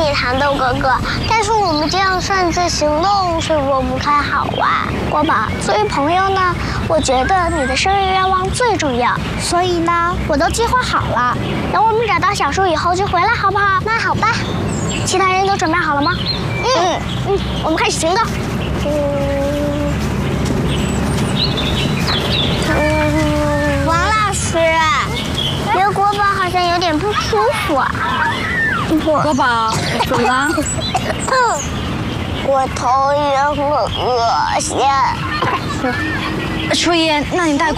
你糖豆哥哥，但是我们这样擅自行动是否不太好玩？国宝，作为朋友呢，我觉得你的生日愿望最重要，所以呢，我都计划好了。等我们找到小树以后就回来，好不好？那好吧。其他人都准备好了吗？我们开始行动。王老师，觉得国宝好像有点不舒服啊。 国宝，怎么了？ 我头也很恶心。 初一，那你带